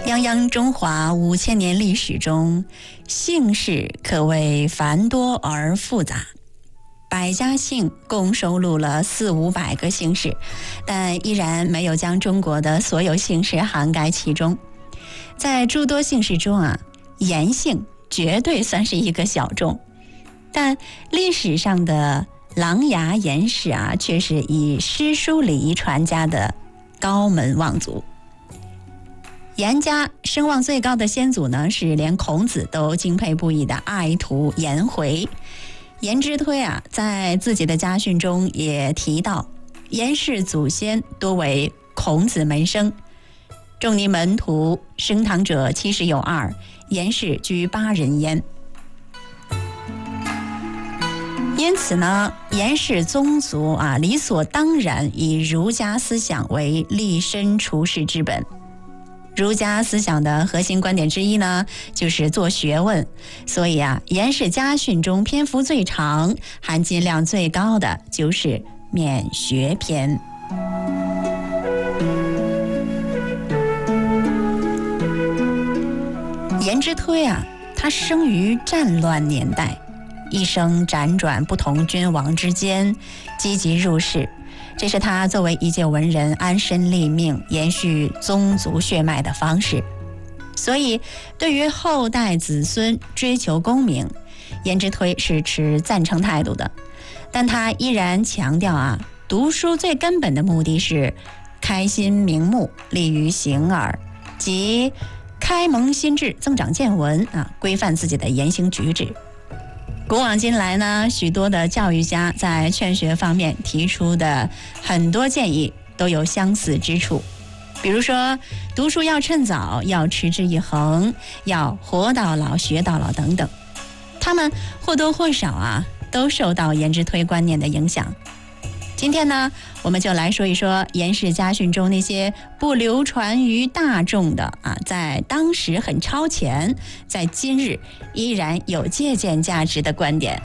泱泱中华5000年历史中，姓氏可谓繁多而复杂。百家姓共收录了400-500个姓氏，但依然没有将中国的所有姓氏涵盖其中。在诸多姓氏中啊，严姓绝对算是一个小众，但历史上的琅琊严氏啊，却是以诗书礼仪传家的高门望族。严家声望最高的先祖呢，是连孔子都敬佩不已的爱徒颜回。颜之推啊，在自己的家训中也提到，颜氏祖先多为孔子门生，仲尼门徒升堂者70有2，颜氏居8人焉。因此呢，颜氏宗族啊，理所当然以儒家思想为立身处世之本。儒家思想的核心观点之一呢，就是做学问，所以啊，颜氏家训中篇幅最长、含金量最高的就是免学篇。颜之推啊，他生于战乱年代，一生辗转不同君王之间，积极入仕。这是他作为一介文人安身立命、延续宗族血脉的方式。所以对于后代子孙追求功名，颜之推是持赞成态度的。但他依然强调啊，读书最根本的目的是开心明目，利于行耳，即开蒙心智，增长见闻啊，规范自己的言行举止。古往今来呢，许多的教育家在劝学方面提出的很多建议都有相似之处，比如说读书要趁早，要持之以恒，要活到老学到老等等。他们或多或少啊，都受到颜之推观念的影响。今天呢，我们就来说一说颜氏家训中那些不流传于大众的啊，在当时很超前，在今日依然有借鉴价值的观点。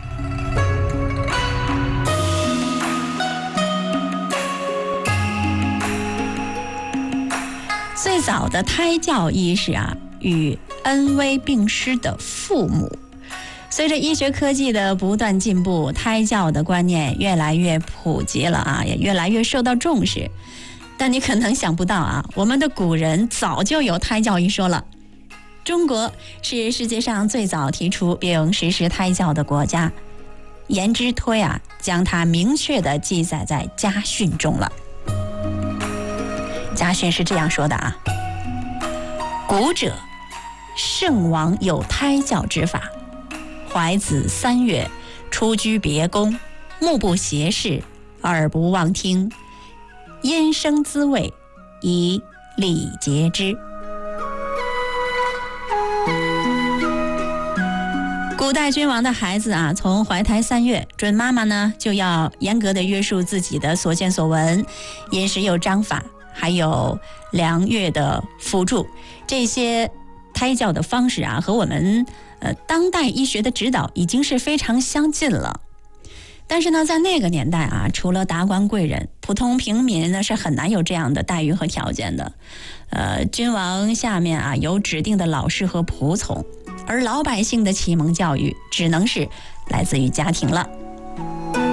最早的胎教意识啊，与恩威并施的父母。随着医学科技的不断进步，胎教的观念越来越普及了啊，也越来越受到重视。但你可能想不到啊，我们的古人早就有胎教一说了。中国是世界上最早提出并实施胎教的国家，颜之推啊，将它明确地记载在家训中了。家训是这样说的啊：古者，圣王有胎教之法。怀子3月，出居别宫，目不斜视，耳不妄听，音声滋味，以礼节之。古代君王的孩子啊，从怀胎3月，准妈妈呢就要严格的约束自己的所见所闻，饮食有章法，还有量月的辅助。这些胎教的方式啊，和我们当代医学的指导已经是非常相近了。但是呢，在那个年代啊，除了达官贵人，普通平民呢是很难有这样的待遇和条件的。君王下面啊有指定的老师和仆从，而老百姓的启蒙教育只能是来自于家庭了。